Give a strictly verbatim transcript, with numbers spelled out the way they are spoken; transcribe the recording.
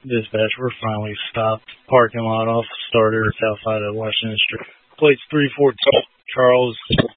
Dispatch, we're finally stopped. Parking lot off starter south side of Washington Street. Plates three fourteen Charles